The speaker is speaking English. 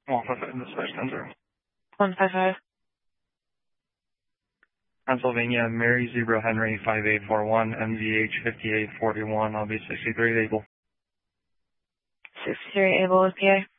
155 dispatch 10-0. 155. Pennsylvania, Mary Zebra Henry 5841, MVH 5841, I'll be 63 able. 63 able with PA.